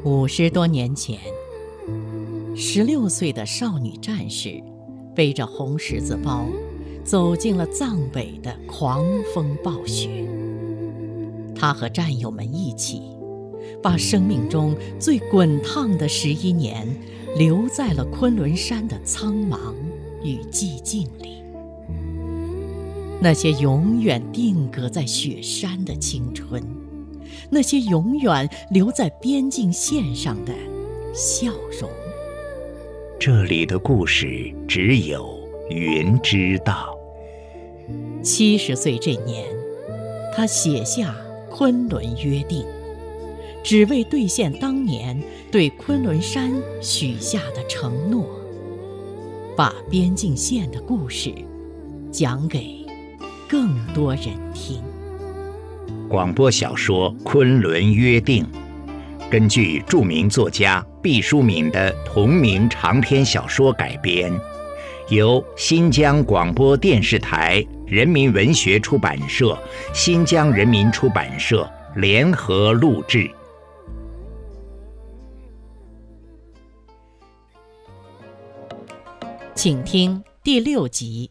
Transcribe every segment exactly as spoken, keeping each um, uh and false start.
五十多年前，十六岁的少女战士背着红十字包，走进了藏北的狂风暴雪。她和战友们一起，把生命中最滚烫的十一年留在了昆仑山的苍茫与寂静里。那些永远定格在雪山的青春，那些永远留在边境线上的笑容。 这里的故事只有云知道。 七十岁这年，他写下《昆仑约定》，只为兑现当年对昆仑山许下的承诺，把边境线的故事讲给更多人听。 广播小说《昆仑约定》根据著名作家毕淑敏的同名长篇小说改编，由新疆广播电视台人民文学出版社、新疆人民出版社联合录制。 请听第六集。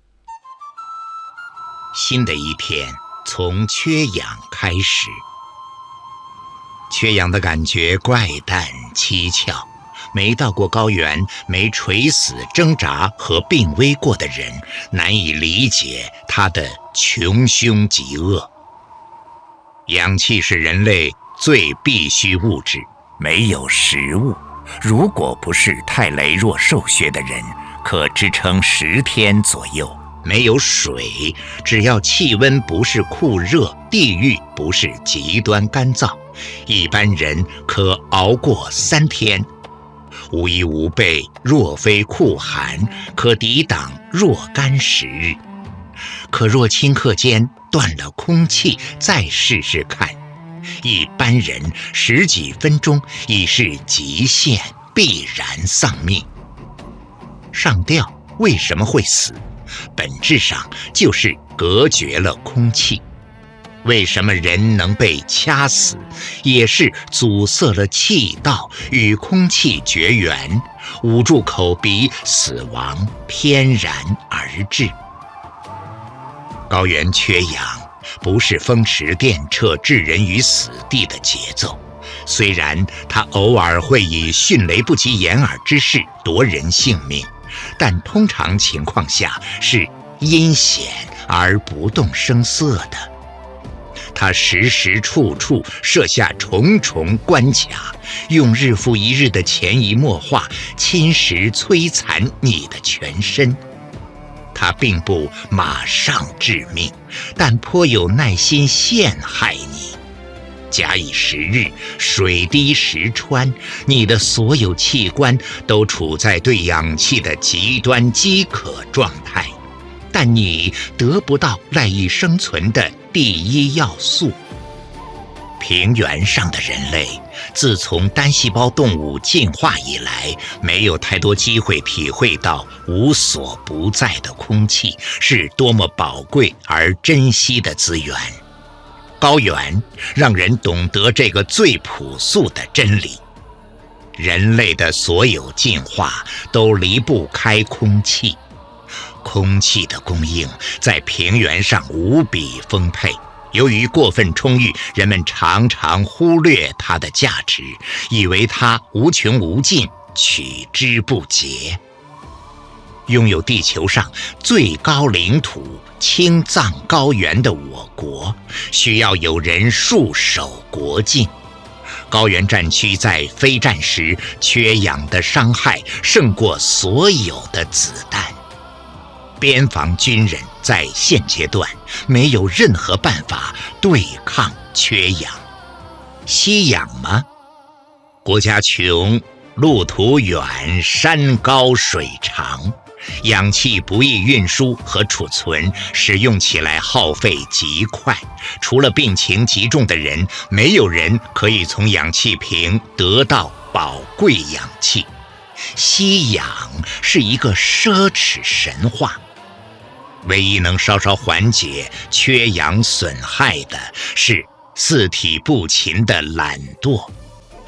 新的一天从缺氧开始。缺氧的感觉怪诞蹊跷，没到过高原、没垂死挣扎和病危过的人难以理解它的穷凶极恶。氧气是人类最必需物质，没有食物，如果不是太羸弱瘦削的人，可支撑十天左右。没有水，只要气温不是酷热，地域不是极端干燥，一般人可熬过三天。无衣无被，若非酷寒，可抵挡若干时日。可若顷刻间断了空气，再试试看，一般人十几分钟已是极限，必然丧命。上吊为什么会死？本质上就是隔绝了空气。为什么人能被掐死？也是阻塞了气道，与空气绝缘，捂住口鼻，死亡翩然而至。高原缺氧不是风驰电掣置人于死地的节奏，虽然它偶尔会以迅雷不及掩耳之势夺人性命，但通常情况下是阴险而不动声色的。他时时处处设下重重关卡，用日复一日的潜移默化侵蚀摧残你的全身。他并不马上致命，但颇有耐心陷害你。假以时日，水滴石穿，你的所有器官都处在对氧气的极端饥渴状态，但你得不到赖以生存的第一要素。平原上的人类自从单细胞动物进化以来，没有太多机会体会到无所不在的空气是多么宝贵而珍惜的资源。高原让人懂得这个最朴素的真理：人类的所有进化都离不开空气。空气的供应在平原上无比丰沛，由于过分充裕，人们常常忽略它的价值，以为它无穷无尽，取之不竭。拥有地球上最高领土青藏高原的我国，需要有人戍守国境。高原战区在非战时缺氧的伤害胜过所有的子弹。边防军人在现阶段没有任何办法对抗缺氧。吸氧吗？国家穷，路途远，山高水长，氧气不易运输和储存，使用起来耗费极快。除了病情极重的人，没有人可以从氧气瓶得到宝贵氧气。吸氧是一个奢侈神话。唯一能稍稍缓解缺氧损害的是四体不勤的懒惰。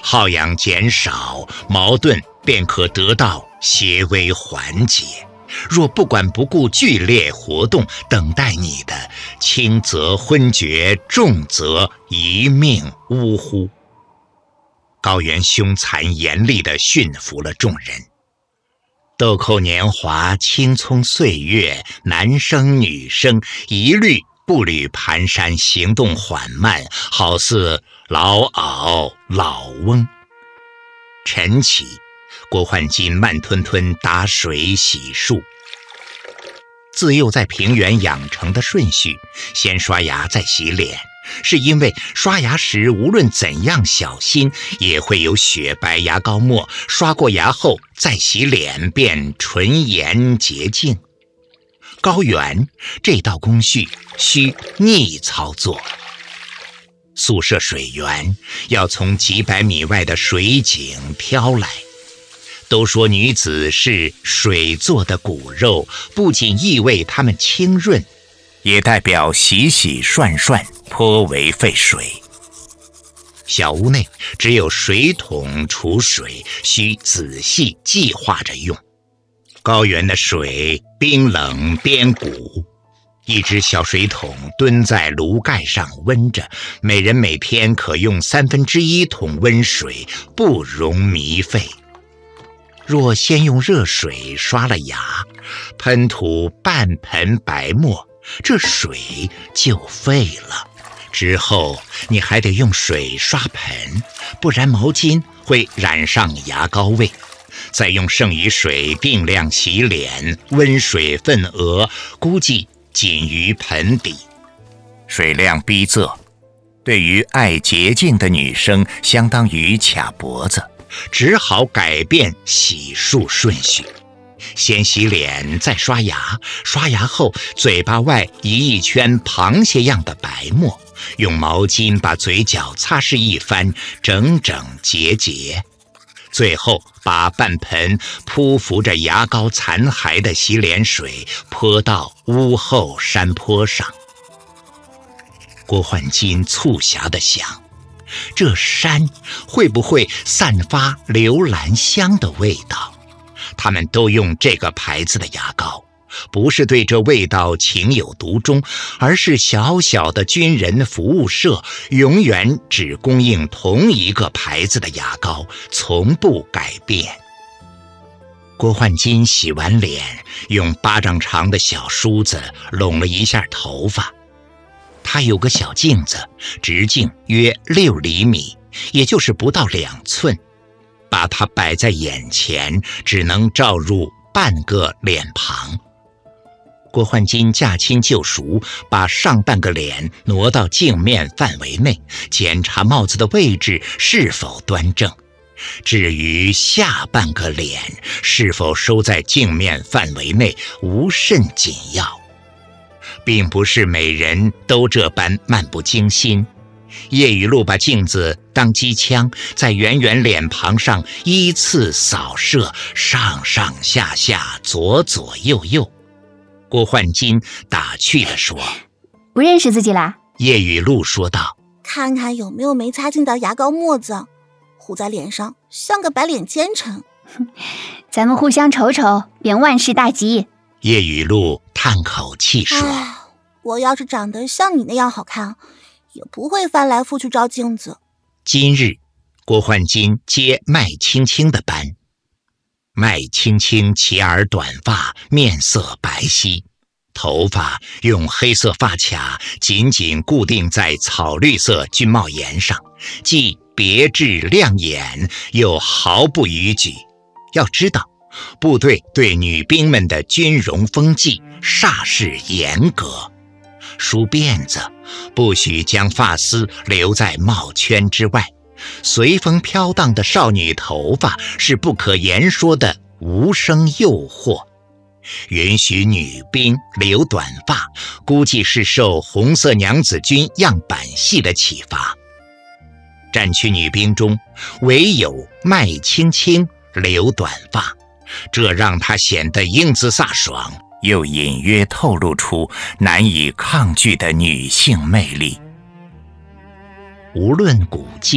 耗氧减少，矛盾便可得到些微缓解。若不管不顾剧烈活动，等待你的，轻则昏厥，重则一命呜呼。高原凶残严厉地驯服了众人。豆蔻年华，青葱岁月，男生女生一律步履蹒跚，行动缓慢，好似老媪老翁。晨起，郭焕金慢吞吞打水洗漱。自幼在平原养成的顺序，先刷牙再洗脸，是因为刷牙时无论怎样小心，也会有雪白牙膏沫，刷过牙后再洗脸便纯颜洁净。高原这道工序需逆操作。宿舍水源要从几百米外的水井挑来。都说女子是水做的骨肉，不仅意味她们清润，也代表洗洗涮涮颇为费水。小屋内只有水桶储水，需仔细计划着用。高原的水冰冷边谷，一只小水桶蹲在炉盖上温着，每人每天可用三分之一桶温水，不容糜费。若先用热水刷了牙，喷吐半盆白沫，这水就废了。之后你还得用水刷盆，不然毛巾会染上牙膏味。再用剩余水定量洗脸，温水份额估计仅于盆底。水量逼仄，对于爱洁净的女生相当于卡脖子，只好改变洗漱顺序。先洗脸再刷牙，刷牙后嘴巴外移一圈螃蟹样的白沫，用毛巾把嘴角擦拭一番，整整洁洁。最后把半盆铺浮着牙膏残骸的洗脸水泼到屋后山坡上。郭焕金促狭地想，这山会不会散发留兰香的味道？他们都用这个牌子的牙膏，不是对这味道情有独钟，而是小小的军人服务社永远只供应同一个牌子的牙膏，从不改变。郭焕金洗完脸，用巴掌长的小梳子拢了一下头发。他有个小镜子，直径约六厘米，也就是不到两寸，把它摆在眼前，只能照入半个脸庞。郭焕金驾轻就熟，把上半个脸挪到镜面范围内，检查帽子的位置是否端正。至于下半个脸是否收在镜面范围内，无甚紧要。并不是每人都这般漫不经心。叶雨露把镜子当机枪，在圆圆脸庞上依次扫射，上上下下，左左右右。郭焕金打趣地说：“ 不认识自己啦？” 叶雨露说道：“ 看看有没有没擦净的牙膏沫子，糊在脸上像个白脸奸臣。 咱们互相瞅瞅，便万事大吉。” 叶雨露叹口气说：“ 我要是长得像你那样好看，也不会翻来覆去照镜子。” 今日，郭焕金接麦青青的班。麦青青齐耳短发，面色白皙，头发用黑色发卡紧紧固定在草绿色军帽檐上，既别致亮眼，又毫不逾矩。要知道，部队对女兵们的军容风纪煞是严格。梳辫子，不许将发丝留在帽圈之外，随风飘荡的少女头发是不可言说的无声诱惑。允许女兵留短发，估计是受红色娘子军样板戏的启发。战区女兵中，唯有麦青青留短发，这让她显得英姿飒爽，又隐约透露出难以抗拒的女性魅力。无论古今，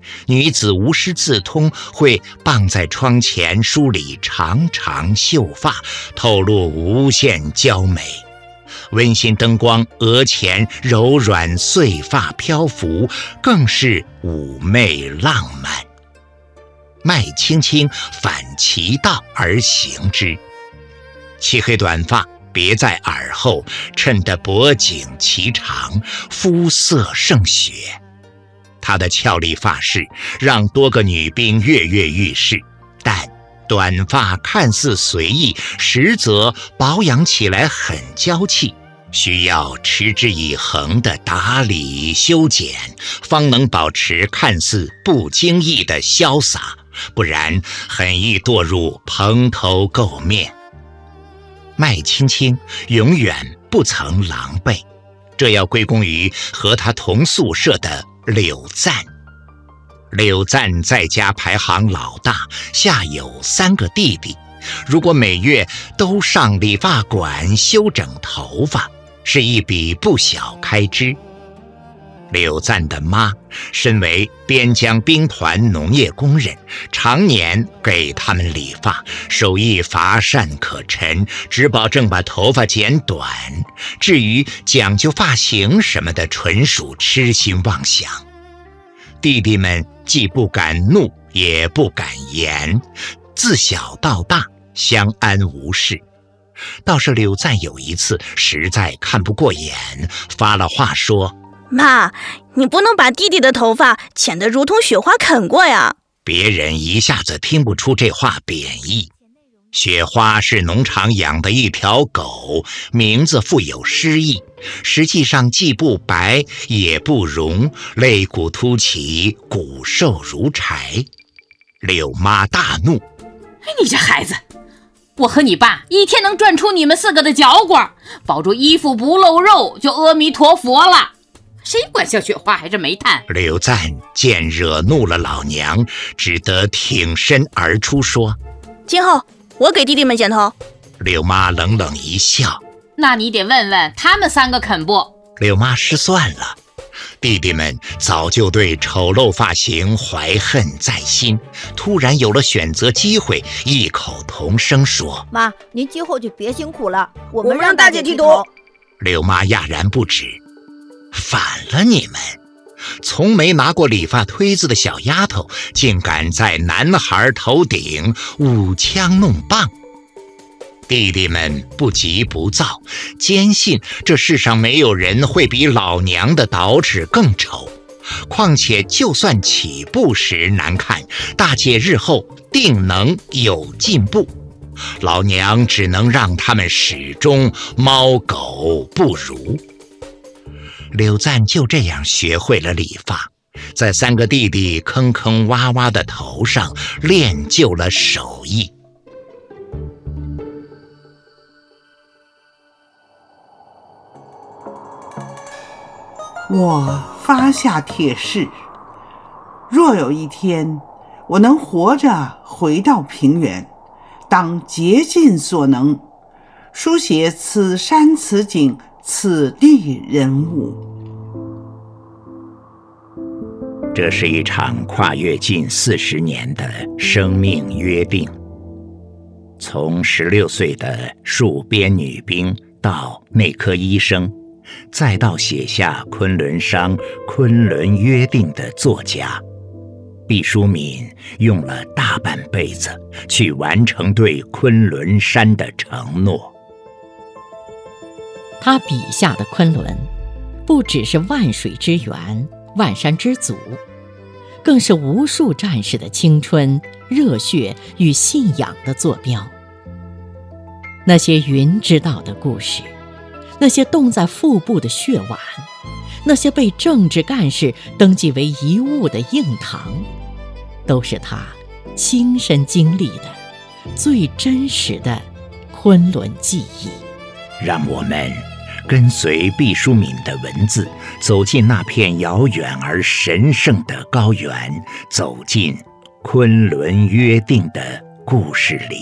女子无师自通，会傍在窗前梳理长长秀发，透露无限娇美。温馨灯光额前柔软碎发漂浮，更是妩媚浪漫。麦青青反其道而行之，漆黑短发别在耳后，衬得脖颈颀长，肤色胜雪。她的俏丽发饰让多个女兵跃跃欲试，但短发看似随意，实则保养起来很娇气，需要持之以恒的打理修剪，方能保持看似不经意的潇洒，不然很易堕入蓬头垢面。麦青青永远不曾狼狈，这要归功于和她同宿舍的柳赞。柳赞在家排行老大，下有三个弟弟，如果每月都上理发馆修整头发，是一笔不小开支。柳赞的妈身为边疆兵团农业工人，常年给他们理发，手艺乏善可陈，只保证把头发剪短，至于讲究发型什么的，纯属痴心妄想。弟弟们既不敢怒也不敢言，自小到大相安无事。倒是柳赞有一次实在看不过眼，发了话说： 妈，你不能把弟弟的头发剪得如同雪花啃过呀。 别人一下子听不出这话贬义。雪花是农场养的一条狗，名字富有诗意，实际上既不白也不绒，肋骨凸起，骨瘦如柴。柳妈大怒： 你这孩子，我和你爸一天能赚出你们四个的嚼瓜，保住衣服不露肉就阿弥陀佛了，谁管像雪花还是煤炭？ 柳赞见惹怒了老娘，只得挺身而出说： 今后我给弟弟们剪头。 柳妈冷冷一笑： 那你得问问他们三个肯不？ 柳妈失算了。弟弟们早就对丑陋发型怀恨在心，突然有了选择机会，异口同声说： 妈，您今后就别辛苦了，我我们让大姐剃头。 柳妈讶然不止：反了你们！从没拿过理发推子的小丫头，竟敢在男孩头顶舞枪弄棒。弟弟们不急不躁，坚信这世上没有人会比老娘的捯饬更丑，况且就算起步时难看，大姐日后定能有进步。老娘只能让他们始终猫狗不如。柳赞就这样学会了理发，在三个弟弟坑坑洼洼的头上练就了手艺。 我发下帖誓，若有一天我能活着回到平原，当竭尽所能书写此山此景此地人物。 这是一场跨越近四十年的生命约定。从十六岁的戍边女兵到内科医生，再到写下《昆仑商》《昆仑约定》的作家，毕淑敏用了大半辈子去完成对昆仑山的承诺。 他笔下的昆仑，不只是万水之源、万山之祖，更是无数战士的青春、热血与信仰的坐标。那些云知道的故事，那些冻在腹部的血碗，那些被政治干事登记为遗物的硬糖，都是他亲身经历的最真实的昆仑记忆。 让我们跟随毕淑敏的文字，走进那片遥远而神圣的高原，走进昆仑约定的故事里。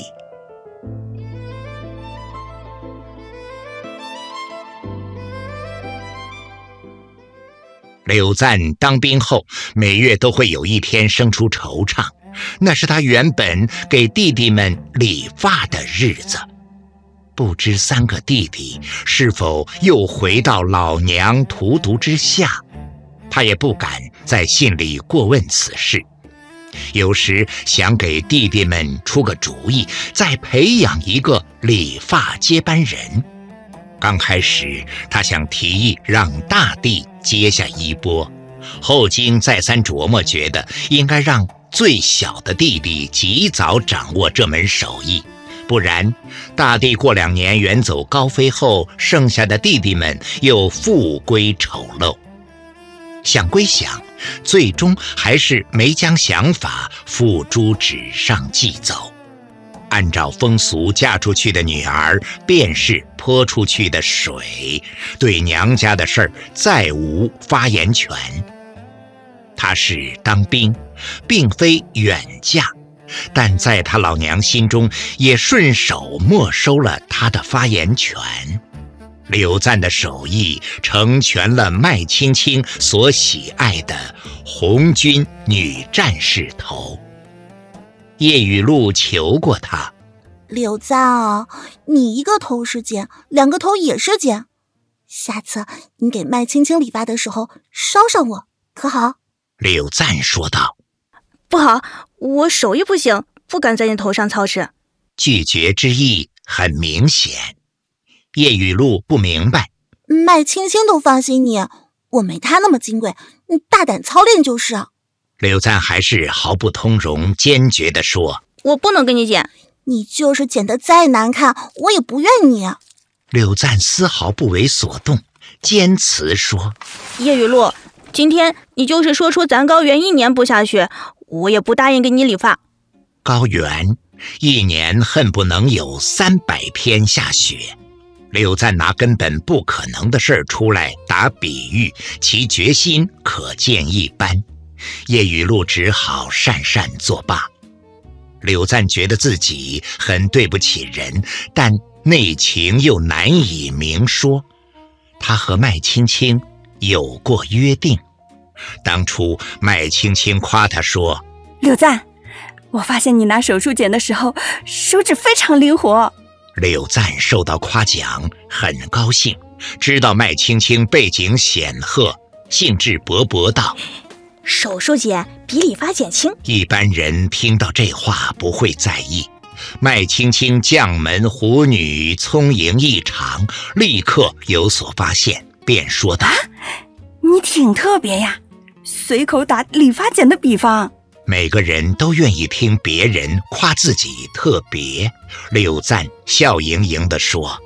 柳赞当兵后，每月都会有一天生出惆怅，那是他原本给弟弟们理发的日子。不知三个弟弟是否又回到老娘荼毒之下，他也不敢在信里过问此事。有时想给弟弟们出个主意，再培养一个理发接班人。刚开始他想提议让大弟接下衣钵，后经再三琢磨，觉得应该让最小的弟弟及早掌握这门手艺，不然大弟过两年远走高飞后，剩下的弟弟们又复归丑陋。想归想，最终还是没将想法付诸纸上记走。按照风俗，嫁出去的女儿便是泼出去的水，对娘家的事儿再无发言权。他是当兵，并非远嫁，但在他老娘心中也顺手没收了他的发言权。柳赞的手艺成全了麦青青所喜爱的红军女战士头。叶雨露求过他， 柳赞啊，你一个头是茧，两个头也是茧，下次你给麦青青理发的时候捎上我可好？ 柳赞说道。 不好，我手艺不行，不敢在你头上操持。 拒绝之意很明显。叶雨露不明白， 麦青青都放心你，我没他那么金贵，你大胆操练就是。 柳赞还是毫不通融，坚决地说， 我不能跟你剪， 你就是剪得再难看，我也不怨你。 柳赞丝毫不为所动，坚持说， 叶雨露，今天你就是说出咱高原一年不下雪，我也不答应给你理发。 高原一年恨不能有三百天下雪，柳赞拿根本不可能的事儿出来打比喻，其决心可见一斑。叶雨露只好讪讪作罢。柳赞觉得自己很对不起人，但内情又难以明说。他和麦青青有过约定，当初麦青青夸他说， 柳赞，我发现你拿手术剪的时候手指非常灵活。 柳赞受到夸奖很高兴，知道麦青青背景显赫，兴致勃勃道， 手术剪比理发剪轻。 一般人听到这话不会在意，麦青青将门虎女聪颖异常，立刻有所发现，便说道， 啊，你挺特别呀，随口打理发剪的比方。 每个人都愿意听别人夸自己特别。柳赞笑盈盈地说，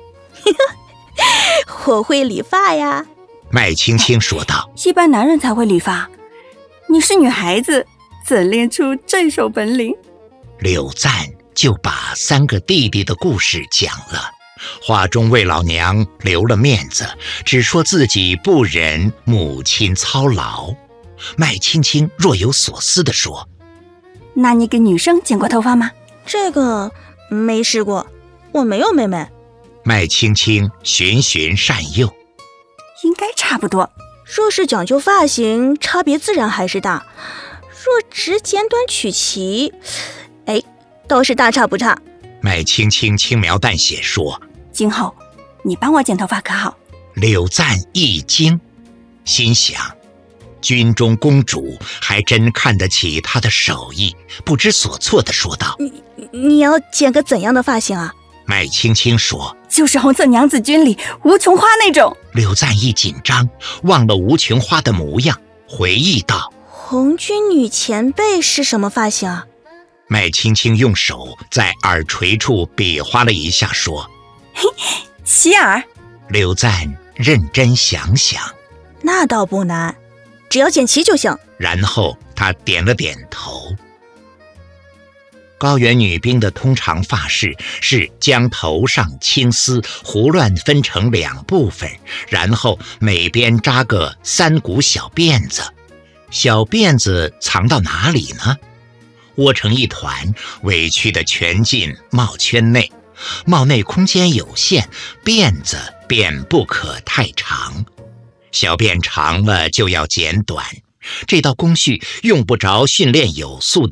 我会理发呀。 麦青青说道， 一般男人才会理发，你是女孩子，怎练出这手本领？ 柳赞就把三个弟弟的故事讲了，话中为老娘留了面子，只说自己不忍母亲操劳。麦青青若有所思地说， 那你给女生剪过头发吗？ 这个没试过，我没有妹妹。 麦青青循循善诱， 应该差不多。 若是讲究发型，差别自然还是大，若只剪短取齐，哎，倒是大差不差。 麦青青轻描淡写说， 今后你帮我剪头发可好？ 柳赞一惊，心想军中公主还真看得起他的手艺，不知所措地说道， 你你要剪个怎样的发型啊？ 麦青青说， 就是红色娘子军里吴琼花那种。 柳赞一紧张，忘了吴琼花的模样，回忆道， 红军女前辈是什么发型啊？ 麦青青用手在耳垂处比划了一下说， 嘿，齐耳。 柳赞认真想想， 那倒不难，只要剪齐就行。 然后他点了点头。高原女兵的通常发式是将头上青丝胡乱分成两部分，然后每边扎个三股小辫子。小辫子藏到哪里呢？窝成一团，委屈地蜷进帽圈内，帽内空间有限，辫子便不可太长。 小便长了就要剪短，这道工序用不着训练有素的